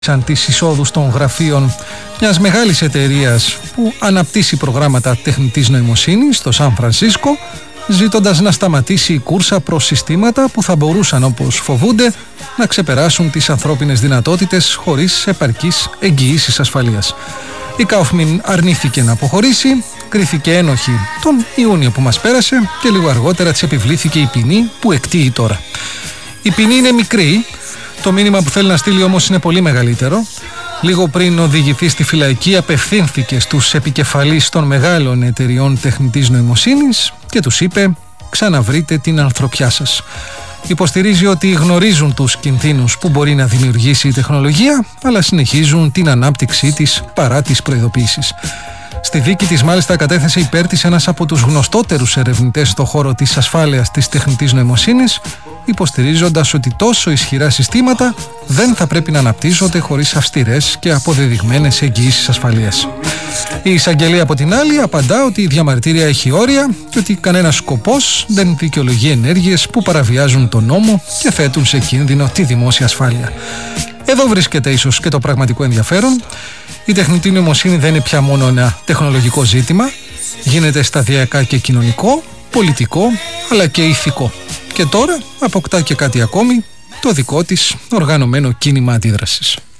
σαν τις εισόδους των γραφείων μιας μεγάλης εταιρείας που αναπτύσσει προγράμματα τεχνητής νοημοσύνης στο Σαν Φρανσίσκο, ζητώντας να σταματήσει η κούρσα προς συστήματα που θα μπορούσαν, όπως φοβούνται, να ξεπεράσουν τις ανθρώπινες δυνατότητες χωρίς επαρκείς εγγυήσεις ασφαλείας. Η Kaufman αρνήθηκε να αποχωρήσει, κρίθηκε ένοχη τον Ιούνιο που μας πέρασε και λίγο αργότερα της επιβλήθηκε η ποινή που εκτείει τώρα. Η ποινή είναι μικρή, το μήνυμα που θέλει να στείλει όμως είναι πολύ μεγαλύτερο. Λίγο πριν οδηγηθεί στη φυλακή, απευθύνθηκε στους επικεφαλείς των μεγάλων εταιριών τεχνητής νοημοσύνης και τους είπε: «Ξαναβρείτε την ανθρωπιά σας». Υποστηρίζει ότι γνωρίζουν τους κινδύνους που μπορεί να δημιουργήσει η τεχνολογία, αλλά συνεχίζουν την ανάπτυξή της παρά τις προειδοποίησεις. Στη δίκη της μάλιστα κατέθεσε υπέρ της ένας από τους γνωστότερους ερευνητές στον χώρο της ασφάλειας της τεχνητής νοημοσύνης, υποστηρίζοντας ότι τόσο ισχυρά συστήματα δεν θα πρέπει να αναπτύσσονται χωρίς αυστηρές και αποδεδειγμένες εγγυήσεις ασφαλείας. Η εισαγγελία από την άλλη απαντά ότι η διαμαρτυρία έχει όρια και ότι κανένας σκοπός δεν δικαιολογεί ενέργειες που παραβιάζουν τον νόμο και θέτουν σε κίνδυνο τη δημόσια ασφάλεια. Εδώ βρίσκεται ίσως και το πραγματικό ενδιαφέρον. Η τεχνητή νοημοσύνη δεν είναι πια μόνο ένα τεχνολογικό ζήτημα, γίνεται σταδιακά και κοινωνικό, πολιτικό αλλά και ηθικό. Και τώρα αποκτά και κάτι ακόμη, το δικό της οργανωμένο κίνημα αντίδρασης.